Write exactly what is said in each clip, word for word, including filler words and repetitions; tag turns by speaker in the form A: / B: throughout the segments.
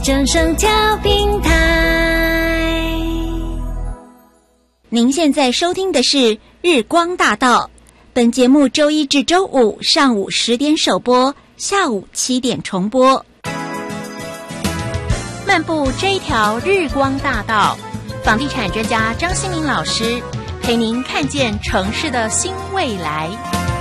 A: 正声调频台。
B: 您现在收听的是日光大道，本节目周一至周五上午十点首播，下午七点重播。漫步这一条日光大道，房地产专家张新民老师陪您看见城市的新未来。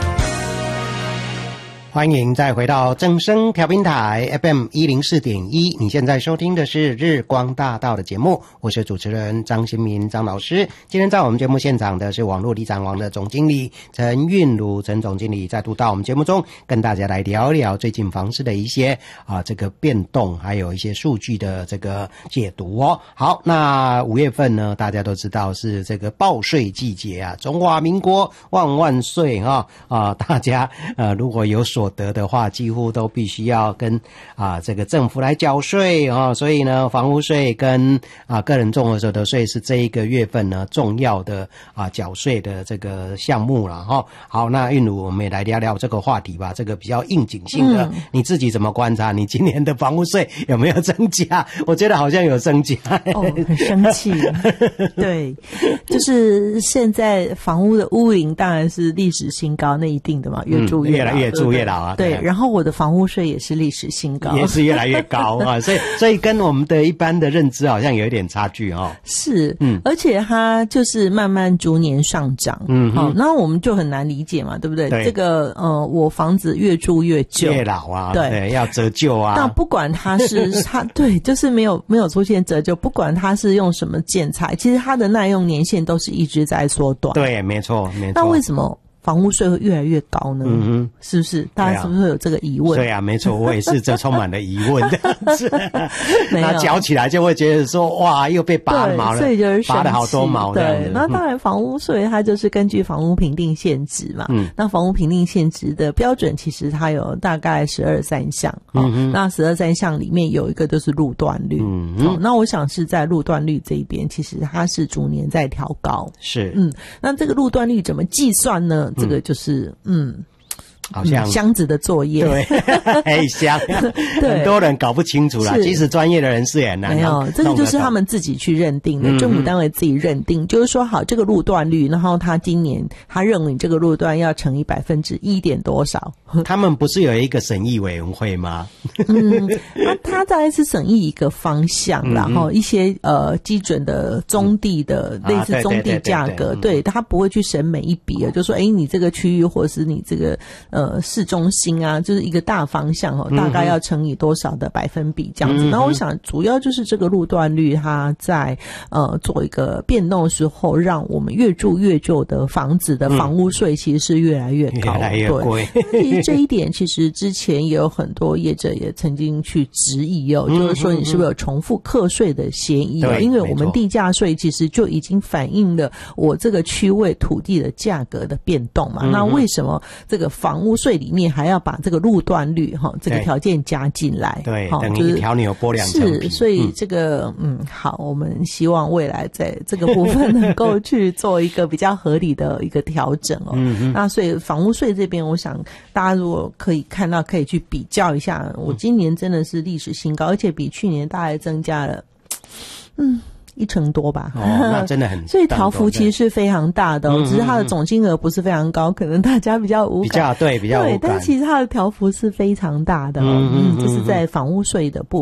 C: 欢迎再回到正声调频台 F M 一零四点一，你现在收听的是日光大道的节目，我是主持人张新民张老师。今天在我们节目现场的是网络地产王的总经理陈韵如陈总经理，再度到我们节目中跟大家来聊一聊最近房市的一些啊这个变动，还有一些数据的这个解读哦。好，那五月份呢，大家都知道是这个报税季节啊，中华民国万万岁哈啊！大家呃如果有所得的话，几乎都必须要跟啊这个政府来缴税啊，所以呢，房屋税跟啊个人综合所得税是这一个月份呢重要的啊缴税的这个项目了哈。好，那韵如我们也来聊聊这个话题吧，这个比较应景性的，嗯、你自己怎么观察？你今年的房屋税有没有增加？我觉得好像有增加。
D: 哦，很生气。对，就是现在房屋的屋龄当然是历史新高，那一定的嘛，越住越老，
C: 嗯、越来越住越老。啊，
D: 对，然后我的房屋税也是历史新高，
C: 也是越来越高啊，所以所以跟我们的一般的认知好像有一点差距哦。
D: 是，嗯，而且它就是慢慢逐年上涨，嗯，好，那我们就很难理解嘛，对不对？对，这个呃，我房子越住越旧，
C: 越老啊，
D: 对，
C: 对，要折旧啊。
D: 那不管它是它对，就是没有没有出现折旧，不管它是用什么建材，其实它的耐用年限都是一直在缩短。
C: 对，没错，没错。
D: 那为什么房屋税会越来越高呢？嗯哼，是不是？大家是不是会有这个疑问？
C: 对啊，没错，我也是这充满了疑问的。那缴起来就会觉得说，哇，又被拔毛了，
D: 所以就是
C: 拔了好多毛。
D: 对，那当然，房屋税它就是根据房屋评定现值嘛。嗯，那房屋评定现值的标准其实它有大概十二三项。嗯哼，那十二三项里面有一个就是路段率。嗯嗯，那我想是在路段率这一边，其实它是逐年在调高。
C: 是，
D: 嗯，那这个路段率怎么计算呢？这个就是嗯。
C: 好像、
D: 嗯、箱子的作业，
C: 对，很香，很多人搞不清楚啦。即使专业的人士也很难。
D: 没有，这个就是他们自己去认定的，嗯、政府单位自己认定，就是说好这个路段率，然后他今年他认为你这个路段要乘以百分之一点多少。
C: 他们不是有一个审议委员会吗？
D: 嗯，那他大概是审议一个方向，然后、嗯、一些呃基准的中地的、嗯、类似中地价格，啊、对, 对, 对, 对, 对他不会去审每一笔的，就说哎，你这个区域或者是你这个。呃，市中心啊，就是一个大方向哦，大概要乘以多少的百分比这样子。那、嗯、我想主要就是这个路段率，它在呃做一个变动的时候，让我们越住越旧的房子的房屋税其实是越来越高，
C: 越来越贵。
D: 对，其实这一点其实之前也有很多业者也曾经去质疑哦，嗯、就是说你是不是有重复课税的嫌疑哦？因为我们地价税其实就已经反映了我这个区位土地的价格的变动嘛。嗯、那为什么这个房屋税里面还要把这个路段率哈这个条件加进来？
C: 对，等于一条牛剥两层皮。
D: 是，所以这个嗯好，我们希望未来在这个部分能够去做一个比较合理的一个调整哦。嗯那所以房屋税这边，我想大家如果可以看到，可以去比较一下，我今年真的是历史新高，而且比去年大概增加了嗯。一成多吧，
C: 哦，那真的很，
D: 所以调幅其实是非常大的、哦嗯，只是它的总金额不是非常高，可能大家比较无感，
C: 比较对比较无感，
D: 对，但其实它的调幅是非常大的、哦，嗯嗯，这是在房屋税的部分。